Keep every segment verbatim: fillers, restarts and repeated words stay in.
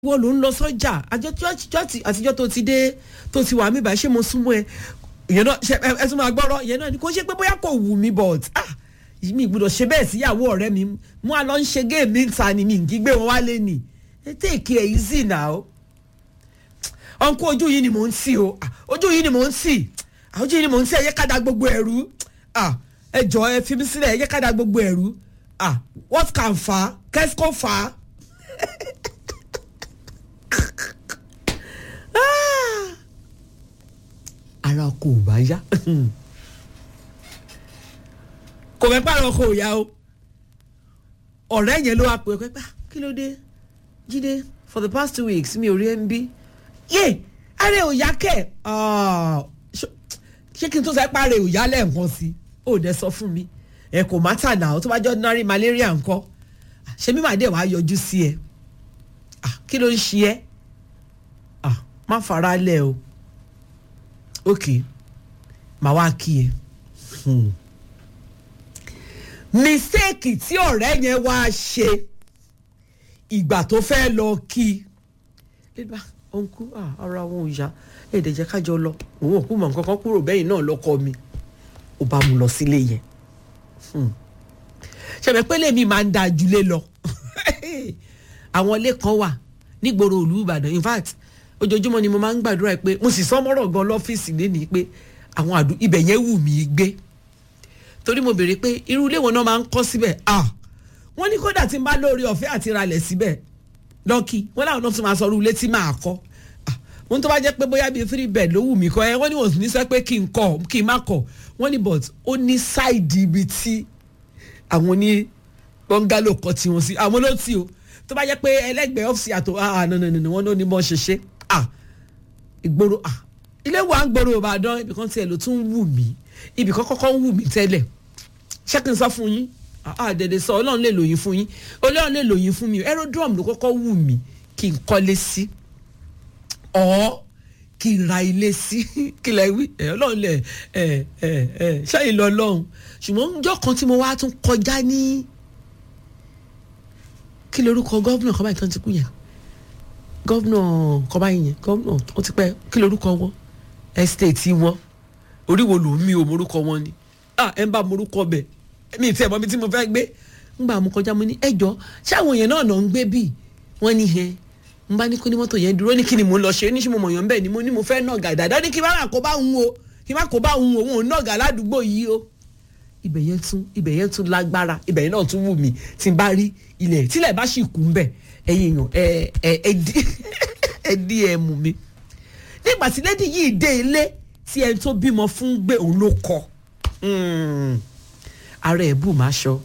wọ́n ló ń lọ sọ́jà àtijọ́ tó ti dé tó ti wà mí bá ṣé mo súnmọ́ ẹ ìyẹn náà ṣe ẹ tún máa gbọ́rọ̀ ìyẹn náà ni kò ṣe pé bóyá kò wù mí but ah mi gbọ́dọ̀ ṣe bẹ́ẹ̀ síyàwó ọ̀rẹ́ mi mú a lọ ń ṣe géèmì níta ni mi kì í gbé wọn wálé ni ẹ take it easy now ọ̀nkú ojú yìí ni mò ń tì o ojú yìí ni mò ń tì ojú yìí ni mò ń tì ẹ yẹ ká da gbogbo ẹ̀rú ẹ jọ ẹ fi mí sílẹ̀ ẹ yẹ ká da gbogbo ẹ̀rú what can fa qu'est-ce qu'on fa. ara ọkọ ò bá yá kò mẹ́ pàrọ̀ ọkọ ò yá o ọ̀rẹ́ yẹn ló wá pè é pé kí ló dé Jídé for the past two weeks mi ò rí ẹ ń bí yé ara ò yá kẹ̀ ṣé kí n tó sọ pé ara ò yá lẹ́ẹ̀kan sí ó dẹ̀ sọ fún mi ẹ kò má tà náà tó bá jẹ́ ordinary malaria ńkọ́ ṣé mi máa dé wàá yọjú sí ẹ kí ló ń ṣe ẹ́ má fara lẹ̀ o ok màá wá kí ẹ mistake tí ọ̀rẹ́ yẹn wá ṣe ìgbà tó fẹ́ lọ kí lébà ọ̀nkú ara wọn ò yá èdè jẹ́ kájọ lọ òun òkú mọ̀ nǹkan kan kúrò bẹ́yìn náà lọ́kọ mi ó bá mu lọ sílé yẹn ṣẹ̀mẹ̀ pé lèmi máa ń da jùlé lọ àwọn ilé kan wà nígboro ìlú Ìbàdàn in fact ojoojúmọ́ ni mo máa ń gbàdúrà pé mo sì sọmọ́rọ̀ gan lọ́fíìsì lẹ́nìí pé àwọn àdú ibẹ̀ yẹn wù mí gbé torí mo béèrè pé irú ilé wọn náà máa ń kọ́ síbẹ̀ ah wọ́n ní kódà tí n bá lórí ọ̀fẹ́ àti ralẹ̀ síbẹ̀ lọ́kì wọ́n láwọn náà tún máa sọ̀rọ̀ ilé tí máa kọ́ ah wọ́n tó bá jẹ́ pé bóyá bíi three bed ló wù mí kọ́ ẹ wọ́n ní wọ́n sì ní sọ pé kí n kọ́ kí n má kọ́ wọ́n ní but ó ní sáìdì ibi tí àwọn ní bọ́ngálò kọ́ tí wọ́n sí àwọn ló tì o tó bá jẹ́ pé ẹlẹ́gbẹ̀ẹ́ ọ́fíìsì àtò ah no no no wọ́n ló ní bọ́n ṣe ṣe ah ìgboro ah ilé wa ń gboro Ìbàdàn ibì kan tiẹ̀ ló tún wù mí ibì kan kọ́kọ́ ń wù mí tẹ́lẹ̀ ṣé kí n sọ fún yín ah dẹ̀dẹ̀ sọ Ọlọ́run lè lòyìn fún yín Ọlọ́run lè lòyìn fún mi aerodrome ló kọ́kọ́ wù mí kí n kọ́lé sí ọ̀ kí n ra ilé sí kí lẹ wí Ọlọ́run lè ẹ ẹ ẹ ṣáà lọ lọ́hùn ṣùgbọ́n ọjọ́ kan tí mo wá tún kọjá ní kí lorúkọ gọ́vnà kọ́ báyìí kan ti kú yẹn gọ́vnà kọ́ba yẹn gọ́vnà ó ti pẹ́ kí lorúkọ wọn estate wọn oríwo ló mi ò morúkọ wọn ni ah ẹ ń bá morúkọ bẹ mi ì tí ẹ mọ mi tí mo fẹ́ gbé ńgbà mo kọjá mo ní ẹjọ́ ṣáwọn èèyàn náà náà ń gbé bíi wọ́n ní hẹ ń bá ní kó ní mọ́tò yẹn dúró ní kí ni mo lọ ṣe ní ṣe mo mọ̀ yàn bẹ́ẹ̀ ni mo ní mo fẹ́ nàgà dáadáa ní kí n má kó bá ń wo kí n má kó bá ń wo òun ò nàgà ládùúgbò yìí o ibẹ̀ yẹn tún ibẹ̀ yẹn tún lágbára ibẹ̀ yẹn náà tún wù mí tí n bá rí ilẹ̀ tílẹ̀ bá sì kú ń bẹ̀ ẹ̀yin èèyàn ẹ ẹ ẹ dí ẹ dí ẹ mú mi nígbà tí lẹ́dí yìí dé ilé tí ẹni tó bímọ fún gbé òun ló kọ ara ẹ̀ bù máa ṣọ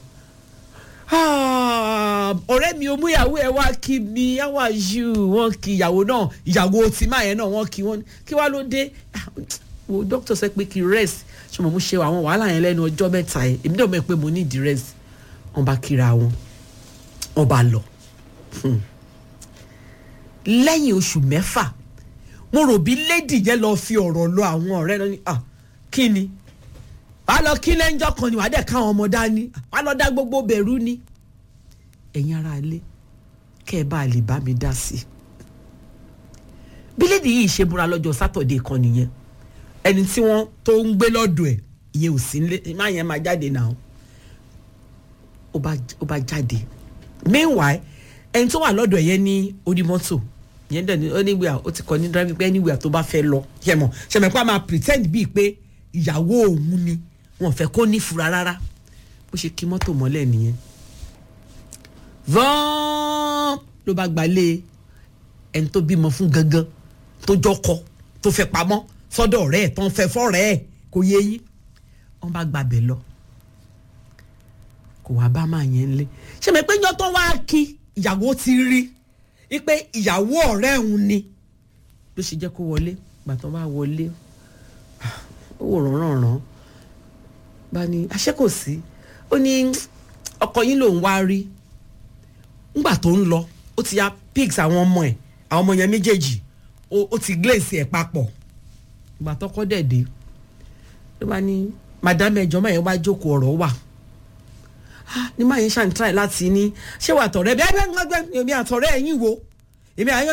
ọ̀rẹ́ mi omúyàwó ẹ̀ wá kí mi how are you wọ́n kí ìyàwó náà ìyàwó tí máa yẹn náà wọ́n kí wọ́n kí wá ló dé wo dókítà sọ pé kí rest ṣé mo mú ṣe àwọn wàhálà yẹn lẹ́nu ọjọ́ mẹ́ta yẹn èmi náà mọ̀ pé mo ní ìdí rest wọ́n bá kíra wọn wọ́n bá lọ lẹ́yìn oṣù mẹ́fà mo rò bí lady yẹn lọ fi ọ̀rọ̀ lọ àwọn ọ̀rẹ́ náà ni ah kí ni wàá lọ kí lẹ́njọ́ kan ni wàá dẹ̀ káwọn ọmọ dání wàá lọ dá gbogbo bẹ̀rù ni ẹ̀yin ara ilé kẹ́ ẹ bá lè bá mi dá sí i bí lady yìí ṣe múra lọ́jọ́ sátọ̀dé kan nìyẹn ẹni tí wọ́n tó ń gbé lọ́dọ̀ ẹ̀ ìyẹn ò sí nílé má yẹn máa jáde náà ó bá ó bá jáde meanwhile ẹni tó wà lọ́dọ̀ ẹ̀ yẹn ní onímọ́tò yẹn dẹ̀ ní anywhere ó ti kọ́ ní driving pé anywhere tó bá fẹ́ lọ yẹmọ̀ ṣẹ̀mẹ̀pá máa pretend bíi pé ìyàwó òun ni wọn fẹ́ kó ní fura rárá bó ṣe kí mọ́tò mọ́lẹ̀ nìyẹn vọ́n ló bá gbalé ẹni tó bímọ fún gangan tó jọkọ tó fẹ́ pamọ́ sọ́dọ̀ ọ̀rẹ́ ẹ̀ tó ń fẹ́ fọ́rẹ́ ẹ̀ kò yé yín wọ́n bá gbàbẹ̀ lọ kò wá bá máa yẹn lé ṣe mi pé yán tó wá kí ìyàwó ti rí i pé ìyàwó ọ̀rẹ́ òun ni ló ṣe jẹ́ kó wọlé gbàtọ́ bá wọlé ó wò rán-rán bá ní àṣẹ kò sí ó ní ọkọ yín lòún wá rí ńgbà tó ń lọ ó ti ya pigs àwọn ọmọ ẹ̀ àwọn ọmọ yẹn méjèèjì ó ti glace ẹ̀ papọ̀ ìgbà tọ́kọ́ dẹ̀ dé ló bá ní madame ẹjọ́ máa yẹn wá jókòó ọ̀rọ̀ wà ní máa yẹn ṣàn try láti ní ṣé wà tọ̀rẹ́ bí ẹgbẹ́ èmi àtọ̀rẹ́ ẹ̀yìn wo èmi àyàn